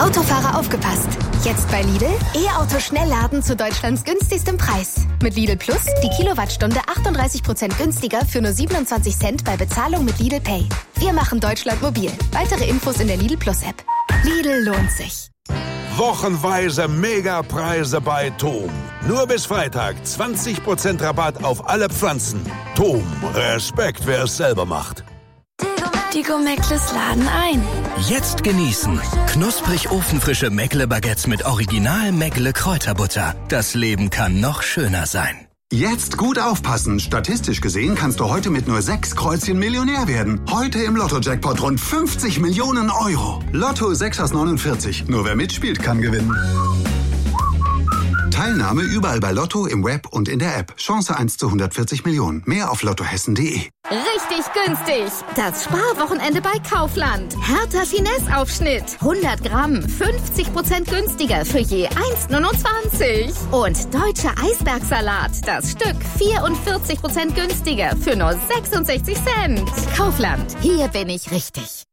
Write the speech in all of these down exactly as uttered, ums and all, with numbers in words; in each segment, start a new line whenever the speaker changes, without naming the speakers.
Autofahrer aufgepasst. Jetzt bei Lidl E-Auto Schnellladen zu Deutschlands günstigstem Preis. Mit Lidl Plus die Kilowattstunde achtunddreißig Prozent günstiger für nur siebenundzwanzig Cent bei Bezahlung mit Lidl Pay. Wir machen Deutschland mobil. Weitere Infos in der Lidl Plus App. Lidl lohnt sich.
Wochenweise Megapreise bei Tom. Nur bis Freitag zwanzig Prozent Rabatt auf alle Pflanzen. Tom, Respekt, wer es selber macht.
Die Go-Meckles laden ein.
Jetzt genießen. Knusprig ofenfrische Meckle-Baguettes mit Original Meckle-Kräuterbutter. Das Leben kann noch schöner sein.
Jetzt gut aufpassen. Statistisch gesehen kannst du heute mit nur sechs Kreuzchen Millionär werden. Heute im Lotto-Jackpot rund fünfzig Millionen Euro. Lotto sechs aus neunundvierzig. Nur wer mitspielt, kann gewinnen. Teilnahme überall bei Lotto, im Web und in der App. Chance eins zu hundertvierzig Millionen. Mehr auf lottohessen punkt de.
Richtig günstig. Das Sparwochenende bei Kaufland. Hertha Finesse-Aufschnitt. hundert Gramm. fünfzig Prozent günstiger für je eins Komma neunundzwanzig. Und deutscher Eisbergsalat. Das Stück vierundvierzig Prozent günstiger für nur sechsundsechzig Cent. Kaufland. Hier bin ich richtig.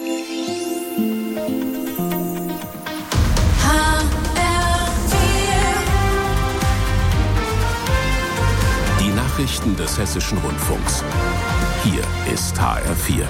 Nachrichten des Hessischen Rundfunks. Hier ist H R vier.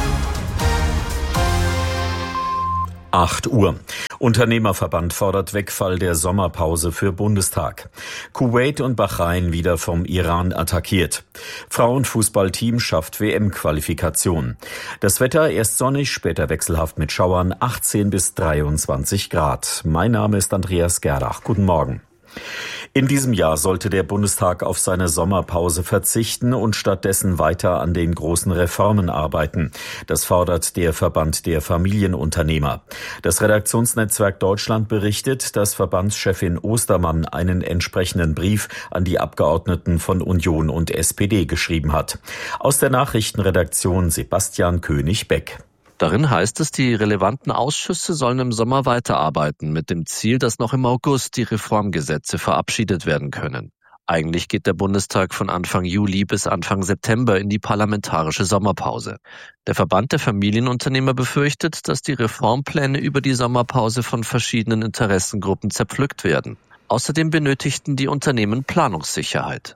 acht Uhr. Unternehmerverband fordert Wegfall der Sommerpause für Bundestag. Kuwait und Bahrain wieder vom Iran attackiert. Frauenfußballteam schafft W M-Qualifikation. Das Wetter erst sonnig, später wechselhaft mit Schauern, achtzehn bis dreiundzwanzig Grad. Mein Name ist Andreas Gerlach. Guten Morgen. In diesem Jahr sollte der Bundestag auf seine Sommerpause verzichten und stattdessen weiter an den großen Reformen arbeiten. Das fordert der Verband der Familienunternehmer. Das Redaktionsnetzwerk Deutschland berichtet, dass Verbandschefin Ostermann einen entsprechenden Brief an die Abgeordneten von Union und S P D geschrieben hat. Aus der Nachrichtenredaktion Sebastian König-Beck.
Darin heißt es, die relevanten Ausschüsse sollen im Sommer weiterarbeiten, mit dem Ziel, dass noch im August die Reformgesetze verabschiedet werden können. Eigentlich geht der Bundestag von Anfang Juli bis Anfang September in die parlamentarische Sommerpause. Der Verband der Familienunternehmer befürchtet, dass die Reformpläne über die Sommerpause von verschiedenen Interessengruppen zerpflückt werden. Außerdem benötigten die Unternehmen Planungssicherheit.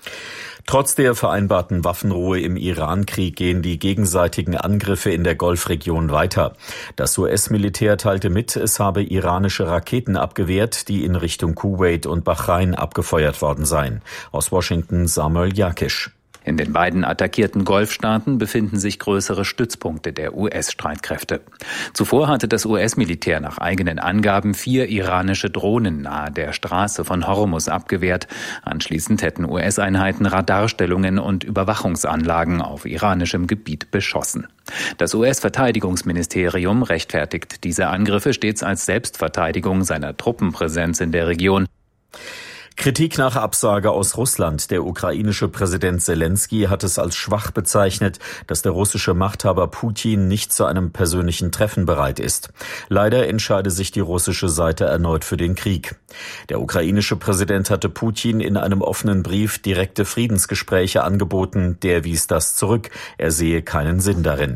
Trotz der vereinbarten Waffenruhe im Iran-Krieg gehen die gegenseitigen Angriffe in der Golfregion weiter. Das U S-Militär teilte mit, es habe iranische Raketen abgewehrt, die in Richtung Kuwait und Bahrain abgefeuert worden seien. Aus Washington Samuel Jakisch.
In den beiden attackierten Golfstaaten befinden sich größere Stützpunkte der U S-Streitkräfte. Zuvor hatte das U S-Militär nach eigenen Angaben vier iranische Drohnen nahe der Straße von Hormuz abgewehrt. Anschließend hätten U S-Einheiten Radarstellungen und Überwachungsanlagen auf iranischem Gebiet beschossen. Das U S-Verteidigungsministerium rechtfertigt diese Angriffe stets als Selbstverteidigung seiner Truppenpräsenz in der Region.
Kritik nach Absage aus Russland. Der ukrainische Präsident Selenskyj hat es als schwach bezeichnet, dass der russische Machthaber Putin nicht zu einem persönlichen Treffen bereit ist. Leider entscheide sich die russische Seite erneut für den Krieg. Der ukrainische Präsident hatte Putin in einem offenen Brief direkte Friedensgespräche angeboten. Der wies das zurück. Er sehe keinen Sinn darin.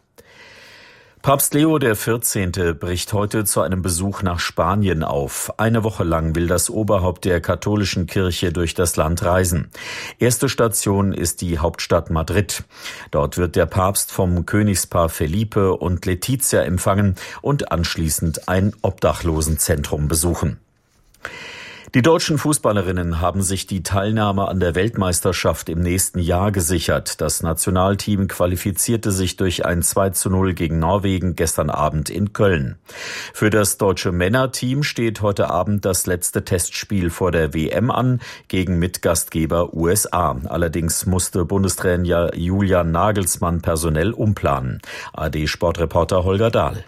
Papst Leo der vierzehnte bricht heute zu einem Besuch nach Spanien auf. Eine Woche lang will das Oberhaupt der katholischen Kirche durch das Land reisen. Erste Station ist die Hauptstadt Madrid. Dort wird der Papst vom Königspaar Felipe und Letizia empfangen und anschließend ein Obdachlosenzentrum besuchen. Die deutschen Fußballerinnen haben sich die Teilnahme an der Weltmeisterschaft im nächsten Jahr gesichert. Das Nationalteam qualifizierte sich durch ein zwei zu null gegen Norwegen gestern Abend in Köln. Für das deutsche Männerteam steht heute Abend das letzte Testspiel vor der W M an gegen Mitgastgeber U S A. Allerdings musste Bundestrainer Julian Nagelsmann personell umplanen. A R D-Sportreporter Holger Dahl.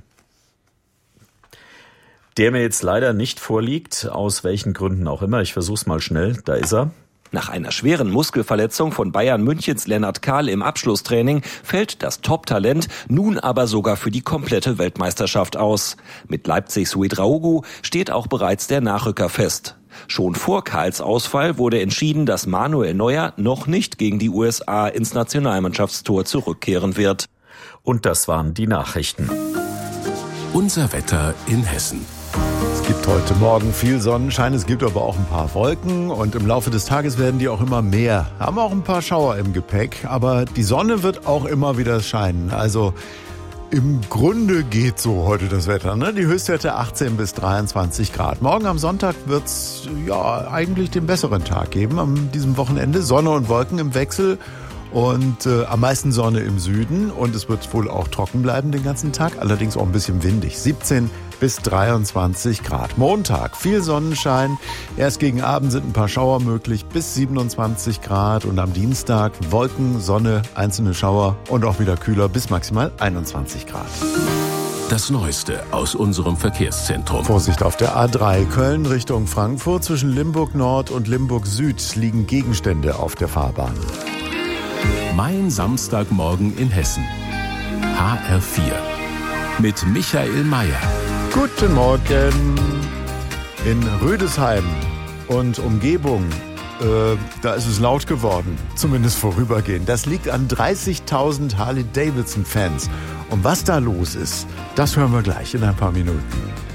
Der mir jetzt leider nicht vorliegt, aus welchen Gründen auch immer. Ich versuch's mal schnell. Da ist er.
Nach einer schweren Muskelverletzung von Bayern Münchens Lennart Kahl im Abschlusstraining fällt das Top-Talent nun aber sogar für die komplette Weltmeisterschaft aus. Mit Leipzigs Ouedraogo steht auch bereits der Nachrücker fest. Schon vor Kahls Ausfall wurde entschieden, dass Manuel Neuer noch nicht gegen die U S A ins Nationalmannschaftstor zurückkehren wird.
Und das waren die Nachrichten.
Unser Wetter in Hessen.
Es gibt heute Morgen viel Sonnenschein, es gibt aber auch ein paar Wolken und im Laufe des Tages werden die auch immer mehr. Haben auch ein paar Schauer im Gepäck, aber die Sonne wird auch immer wieder scheinen. Also im Grunde geht so heute das Wetter, ne? Die Höchstwerte achtzehn bis dreiundzwanzig Grad. Morgen am Sonntag wird es ja eigentlich den besseren Tag geben. An diesem Wochenende Sonne und Wolken im Wechsel. Und äh, am meisten Sonne im Süden und es wird wohl auch trocken bleiben den ganzen Tag, allerdings auch ein bisschen windig. siebzehn bis dreiundzwanzig Grad. Montag viel Sonnenschein, erst gegen Abend sind ein paar Schauer möglich bis siebenundzwanzig Grad und am Dienstag Wolken, Sonne, einzelne Schauer und auch wieder kühler bis maximal einundzwanzig Grad.
Das Neueste aus unserem Verkehrszentrum.
Vorsicht auf der A drei Köln Richtung Frankfurt. Zwischen Limburg Nord und Limburg Süd liegen Gegenstände auf der Fahrbahn.
Mein Samstagmorgen in Hessen. H R vier. Mit Michael Mayer.
Guten Morgen. In Rüdesheim und Umgebung, äh, da ist es laut geworden. Zumindest vorübergehend. Das liegt an dreißigtausend Harley-Davidson-Fans. Und was da los ist, das hören wir gleich in ein paar Minuten.